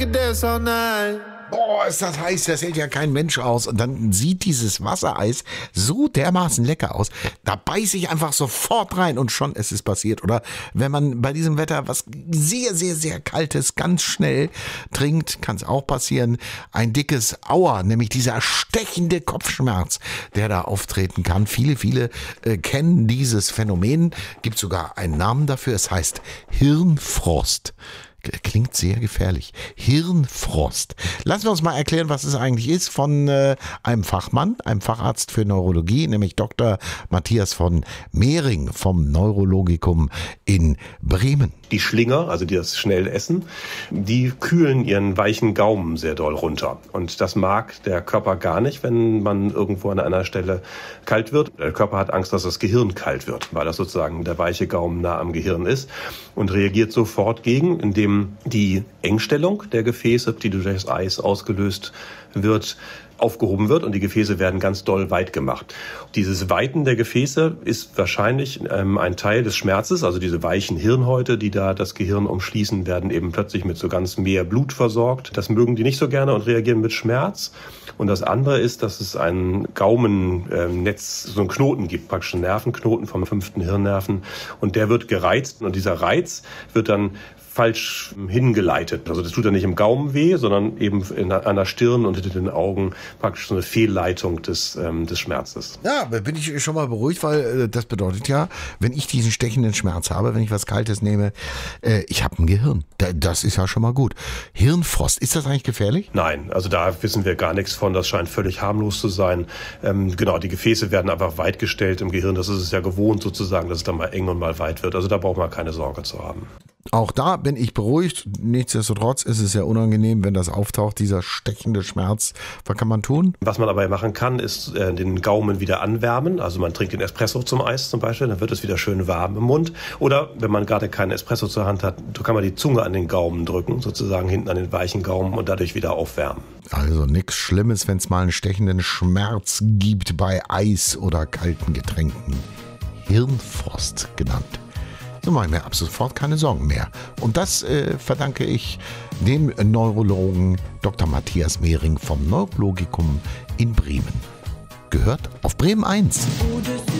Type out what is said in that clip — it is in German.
this all night. Boah, ist das heiß, das hält ja kein Mensch aus. Und dann sieht dieses Wassereis so dermaßen lecker aus. Da beiße ich einfach sofort rein und schon ist es passiert. Oder wenn man bei diesem Wetter was sehr, sehr, sehr Kaltes ganz schnell trinkt, kann es auch passieren. Ein dickes Aua, nämlich dieser stechende Kopfschmerz, der da auftreten kann. Viele kennen dieses Phänomen. Gibt sogar einen Namen dafür. Es heißt Hirnfrost. Klingt sehr gefährlich. Hirnfrost. Lassen wir uns mal erklären, was es eigentlich ist von einem Fachmann, einem Facharzt für Neurologie, nämlich Dr. Matthias von Mehring vom Neurologikum in Bremen. Die Schlinger, also die das schnell essen, die kühlen ihren weichen Gaumen sehr doll runter. Und das mag der Körper gar nicht, wenn man irgendwo an einer Stelle kalt wird. Der Körper hat Angst, dass das Gehirn kalt wird, weil das sozusagen der weiche Gaumen nah am Gehirn ist und reagiert sofort gegen, indem die Engstellung der Gefäße, die durch das Eis ausgelöst wird, aufgehoben wird und die Gefäße werden ganz doll weit gemacht. Dieses Weiten der Gefäße ist wahrscheinlich ein Teil des Schmerzes, also diese weichen Hirnhäute, die da das Gehirn umschließen, werden eben plötzlich mit so ganz mehr Blut versorgt. Das mögen die nicht so gerne und reagieren mit Schmerz. Und das andere ist, dass es ein Gaumennetz, so einen Knoten gibt, praktisch einen Nervenknoten vom 5. Hirnnerven und der wird gereizt und dieser Reiz wird dann falsch hingeleitet. Also das tut ja nicht im Gaumen weh, sondern eben an der Stirn und hinter den Augen praktisch so eine Fehlleitung des Schmerzes. Ja, bin ich schon mal beruhigt, weil das bedeutet ja, wenn ich diesen stechenden Schmerz habe, wenn ich was Kaltes nehme, ich habe ein Gehirn. Das ist ja schon mal gut. Hirnfrost, ist das eigentlich gefährlich? Nein, also da wissen wir gar nichts von. Das scheint völlig harmlos zu sein. Genau, die Gefäße werden einfach weit gestellt im Gehirn. Das ist es ja gewohnt sozusagen, dass es dann mal eng und mal weit wird. Also da braucht man keine Sorge zu haben. Auch da bin ich beruhigt. Nichtsdestotrotz ist es ja unangenehm, wenn das auftaucht, dieser stechende Schmerz. Was kann man tun? Was man dabei machen kann, ist den Gaumen wieder anwärmen. Also man trinkt den Espresso zum Eis zum Beispiel, dann wird es wieder schön warm im Mund. Oder wenn man gerade keinen Espresso zur Hand hat, kann man die Zunge an den Gaumen drücken, sozusagen hinten an den weichen Gaumen und dadurch wieder aufwärmen. Also nichts Schlimmes, wenn es mal einen stechenden Schmerz gibt bei Eis oder kalten Getränken. Hirnfrost genannt. So mache ich mir ab sofort keine Sorgen mehr. Und das verdanke ich dem Neurologen Dr. Matthias Mehring vom Neurologikum in Bremen. Gehört auf Bremen 1.